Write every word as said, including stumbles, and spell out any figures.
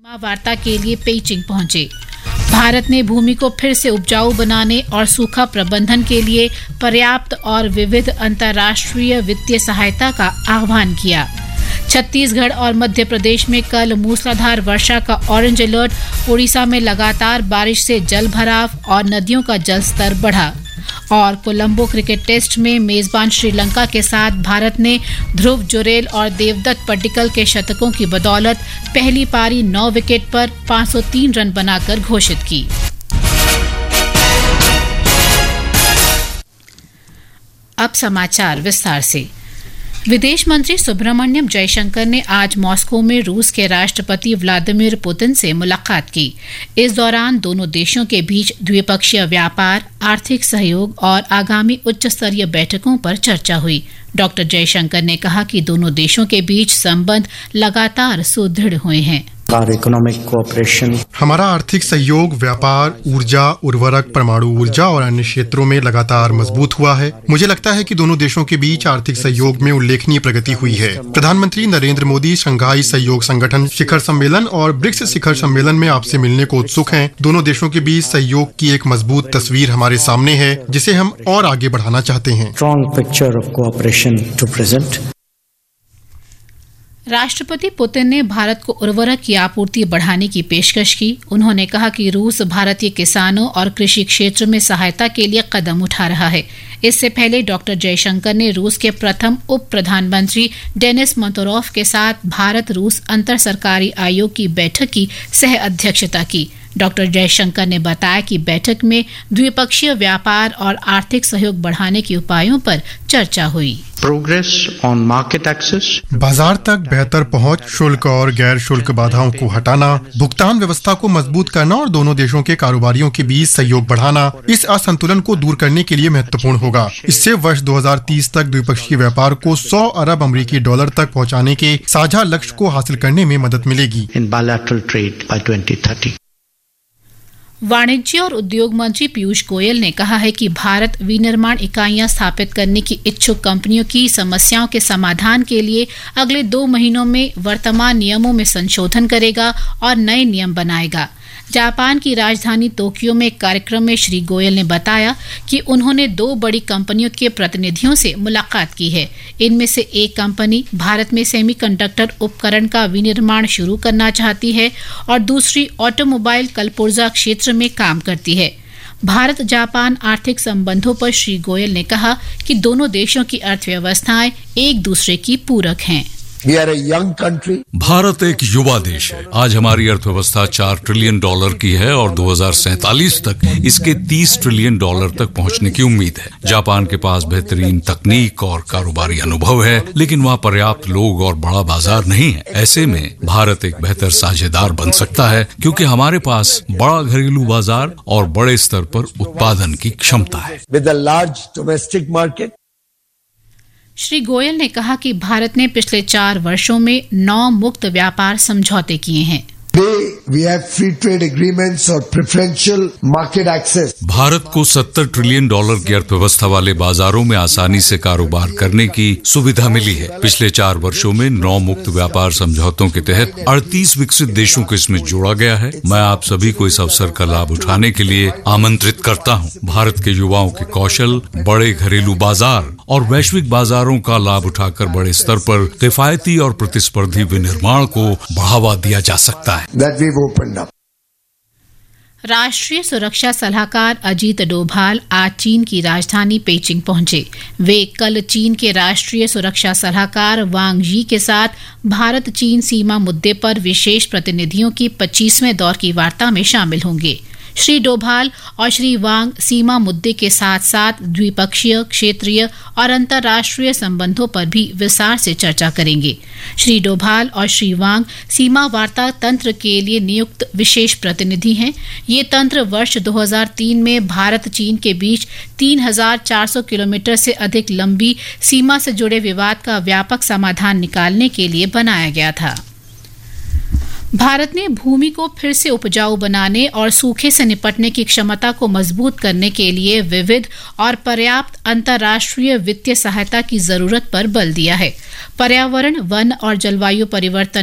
सीमा वार्ता के लिए पेइचिंग पहुंचे। भारत ने भूमि को फिर से उपजाऊ बनाने और सूखा प्रबंधन के लिए पर्याप्त और विविध अंतर्राष्ट्रीय वित्तीय सहायता का आह्वान किया। छत्तीसगढ़ और मध्य प्रदेश में कल मूसलाधार वर्षा का ऑरेंज अलर्ट। ओडिशा में लगातार बारिश से जल भराव और नदियों का जलस्तर बढ़ा। और कोलंबो क्रिकेट टेस्ट में मेजबान श्रीलंका के साथ भारत ने ध्रुव जुरेल और देवदत्त पड्डीकल के शतकों की बदौलत पहली पारी नौ विकेट पर पाँच सौ तीन रन बनाकर घोषित की। अब समाचार विस्तार से। विदेश मंत्री सुब्रमण्यम जयशंकर ने आज मॉस्को में रूस के राष्ट्रपति व्लादिमीर पुतिन से मुलाकात की। इस दौरान दोनों देशों के बीच द्विपक्षीय व्यापार, आर्थिक सहयोग और आगामी उच्च स्तरीय बैठकों पर चर्चा हुई। डॉक्टर जयशंकर ने कहा कि दोनों देशों के बीच संबंध लगातार सुदृढ़ हुए हैं। हमारा आर्थिक सहयोग, व्यापार, ऊर्जा, उर्वरक, परमाणु ऊर्जा और अन्य क्षेत्रों में लगातार मजबूत हुआ है। मुझे लगता है कि दोनों देशों के बीच आर्थिक सहयोग में उल्लेखनीय प्रगति हुई है। प्रधानमंत्री नरेंद्र मोदी शंघाई सहयोग संगठन शिखर सम्मेलन और ब्रिक्स शिखर सम्मेलन में आपसे मिलने को उत्सुक हैं। दोनों देशों के बीच सहयोग की एक मजबूत तस्वीर हमारे सामने है, जिसे हम और आगे बढ़ाना चाहते हैं। राष्ट्रपति पुतिन ने भारत को उर्वरक की आपूर्ति बढ़ाने की पेशकश की। उन्होंने कहा कि रूस भारतीय किसानों और कृषि क्षेत्र में सहायता के लिए कदम उठा रहा है। इससे पहले डॉक्टर जयशंकर ने रूस के प्रथम उप प्रधानमंत्री डेनिस मंतोरोव के साथ भारत रूस अंतर सरकारी आयोग की बैठक की सह अध्यक्षता की। डॉक्टर जयशंकर ने बताया कि बैठक में द्विपक्षीय व्यापार और आर्थिक सहयोग बढ़ाने के उपायों पर चर्चा हुई। प्रोग्रेस ऑन मार्केट एक्सेस, बाजार तक बेहतर पहुंच, शुल्क और गैर शुल्क बाधाओं को हटाना, भुगतान व्यवस्था को मजबूत करना और दोनों देशों के कारोबारियों के बीच सहयोग बढ़ाना इस असंतुलन को दूर करने के लिए महत्वपूर्ण होगा। इससे वर्ष दो हज़ार तीस तक द्विपक्षीय व्यापार को सौ अरब अमेरिकी डॉलर तक पहुंचाने के साझा लक्ष्य को हासिल करने में मदद मिलेगी। इन bilateral trade by twenty thirty. वाणिज्य और उद्योग मंत्री पीयूष गोयल ने कहा है कि भारत विनिर्माण इकाइयां स्थापित करने की इच्छुक कंपनियों की समस्याओं के समाधान के लिए अगले दो महीनों में वर्तमान नियमों में संशोधन करेगा और नए नियम बनाएगा। जापान की राजधानी तोक्यो में एक कार्यक्रम में श्री गोयल ने बताया कि उन्होंने दो बड़ी कंपनियों के प्रतिनिधियों से मुलाकात की है। इनमें से एक कंपनी भारत में सेमीकंडक्टर उपकरण का विनिर्माण शुरू करना चाहती है और दूसरी ऑटोमोबाइल कलपुर्जा क्षेत्र में काम करती है। भारत जापान आर्थिक संबंधों पर श्री गोयल ने कहा कि दोनों देशों की अर्थव्यवस्थाएं एक दूसरे की पूरक हैं। We are a young country. Bharat एक युवा देश है। आज हमारी अर्थव्यवस्था चार ट्रिलियन डॉलर की है और दो हज़ार सैंतालीस तक इसके तीस ट्रिलियन डॉलर तक पहुंचने की उम्मीद है। जापान के पास बेहतरीन तकनीक और कारोबारी अनुभव है, लेकिन वहाँ पर्याप्त लोग और बड़ा बाजार नहीं है। ऐसे में भारत एक बेहतर साझेदार बन सकता है, क्योंकि हमारे पास बड़ा घरेलू बाजार और बड़े स्तर पर उत्पादन की क्षमता है। With a large domestic market. Shri Goyal ने कहा कि भारत ने पिछले चार वर्षों में नौ मुक्त व्यापार समझौते किए हैं। We have free trade agreements or preferential market access. Bharat को सत्तर ट्रिलियन डॉलर की अर्थव्यवस्था वाले बाजारों में आसानी से कारोबार करने की सुविधा मिली है। पिछले चार वर्षों में नौ मुक्त व्यापार समझौतों के तहत अड़तीस विकसित देशों को इसमें जोड़ा गया है। मैं आप सभी को इस अवसर का लाभ उठाने के लिए आमंत्रित करता हूँ। भारत के युवाओं के कौशल, बड़े घरेलू बाजार और वैश्विक बाजारों का लाभ उठाकर बड़े स्तर पर किफायती और प्रतिस्पर्धी विनिर्माण को बढ़ावा दिया जा सकता है। That we've opened up. राष्ट्रीय सुरक्षा सलाहकार अजीत डोभाल आज चीन की राजधानी पेइचिंग पहुंचे। वे कल चीन के राष्ट्रीय सुरक्षा सलाहकार वांग यी के साथ भारत चीन सीमा मुद्दे पर विशेष प्रतिनिधियों की पच्चीसवें दौर की वार्ता में शामिल होंगे। श्री डोभाल और श्री वांग सीमा मुद्दे के साथ साथ द्विपक्षीय, क्षेत्रीय और अंतर्राष्ट्रीय संबंधों पर भी विस्तार से चर्चा करेंगे। श्री डोभाल और श्री वांग सीमा वार्ता तंत्र के लिए नियुक्त विशेष प्रतिनिधि हैं। ये तंत्र वर्ष दो हज़ार तीन में भारत चीन के बीच तीन हज़ार चार सौ किलोमीटर से अधिक लंबी सीमा से जुड़े विवाद का व्यापक समाधान निकालने के लिए बनाया गया था। भारत ने भूमि को फिर से उपजाऊ बनाने और सूखे से निपटने की क्षमता को मजबूत करने के लिए विविध और पर्याप्त अंतर्राष्ट्रीय वित्तीय सहायता की जरूरत पर बल दिया है। पर्यावरण, वन और जलवायु परिवर्तन